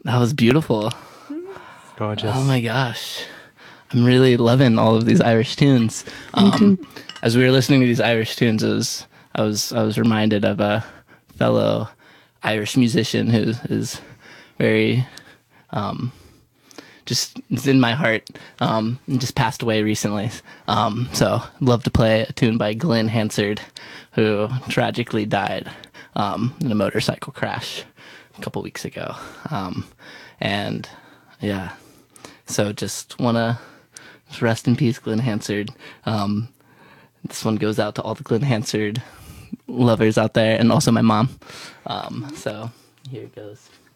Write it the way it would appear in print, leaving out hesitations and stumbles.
That was beautiful. Oh Gorgeous. my gosh. I'm really loving all of these Irish tunes. Me Um, too. as we were listening to these Irish tunes, I was reminded of a fellow Irish musician who is very just is in my heart. And just passed away recently. So I'd love to play a tune by Glenn Hansard, who tragically died in a motorcycle crash a couple weeks ago. And yeah, so just wanna just rest in peace, Glenn Hansard. This one goes out to all the Glenn Hansard lovers out there, and also my mom. So here it goes.